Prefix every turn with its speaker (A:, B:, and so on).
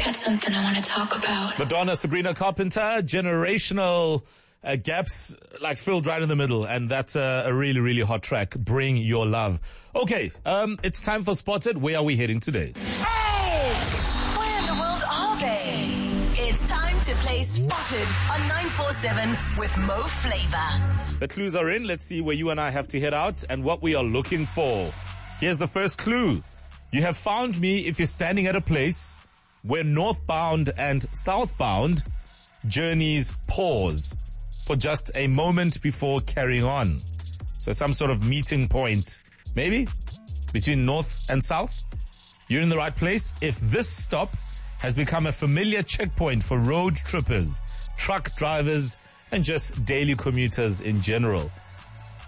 A: got something I want to talk about.
B: Madonna, Sabrina Carpenter, generational gaps like filled right in the middle, and that's a really, really hot track. Bring Your Love. Okay, it's time for Spotted. Where are we heading today?
C: Oh! Where in the world are they? It's time to play Spotted on 947 with Mo Flava.
B: The clues are in. Let's see where you and I have to head out and what we are looking for. Here's the first clue. You have found me if you're standing at a place where northbound and southbound journeys pause for just a moment before carrying on. So some sort of meeting point, maybe, between north and south. You're in the right place if this stop has become a familiar checkpoint for road trippers, truck drivers, and just daily commuters in general.